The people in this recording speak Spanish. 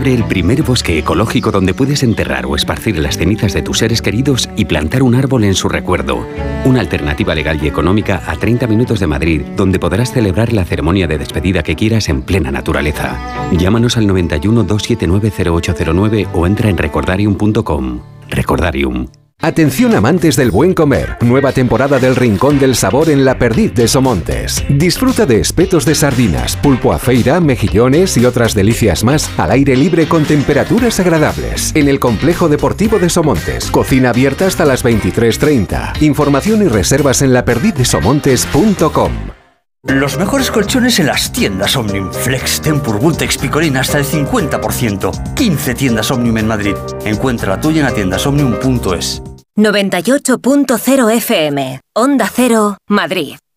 Abre el primer bosque ecológico donde puedes enterrar o esparcir las cenizas de tus seres queridos y plantar un árbol en su recuerdo. Una alternativa legal y económica a 30 minutos de Madrid, donde podrás celebrar la ceremonia de despedida que quieras en plena naturaleza. Llámanos al 91 279 0809 o entra en recordarium.com. Recordarium. Atención amantes del buen comer, nueva temporada del Rincón del Sabor en La Perdiz de Somontes. Disfruta de espetos de sardinas, pulpo a feira, mejillones y otras delicias más al aire libre con temperaturas agradables. En el Complejo Deportivo de Somontes, cocina abierta hasta las 23:30. Información y reservas en laperdizdesomontes.com. Los mejores colchones en las tiendas Omnium. Flex, Tempur, Vultex, Picolín hasta el 50%. 15 tiendas Omnium en Madrid. Encuentra la tuya en atiendasomnium.es. 98.0 FM, Onda Cero, Madrid.